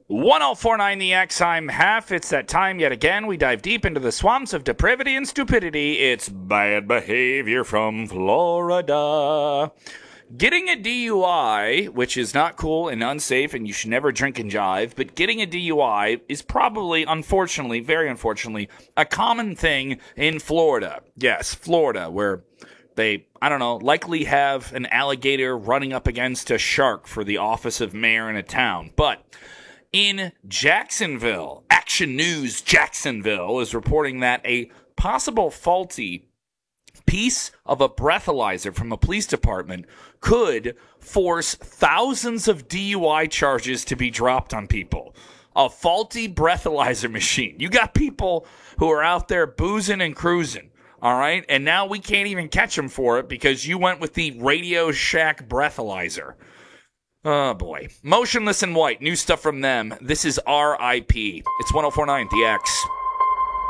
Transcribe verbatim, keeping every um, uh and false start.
ten forty-nine The X, I'm Half. It's that time yet again. We dive deep into the swamps of depravity and stupidity. It's bad behavior from Florida. Getting a D U I, which is not cool and unsafe, and you should never drink and jive, but getting a D U I is probably, unfortunately, very unfortunately, a common thing in Florida. Yes, Florida, where they, I don't know, likely have an alligator running up against a shark for the office of mayor in a town. But in Jacksonville, Action News Jacksonville is reporting that a possible faulty piece of a breathalyzer from a police department could force thousands of D U I charges to be dropped on people. A faulty breathalyzer machine. You got people who are out there boozing and cruising, all right? And now we can't even catch them for it because you went with the Radio Shack breathalyzer. Oh, boy. Motionless in White. New stuff from them. This is R I P. It's ten forty-nine The X.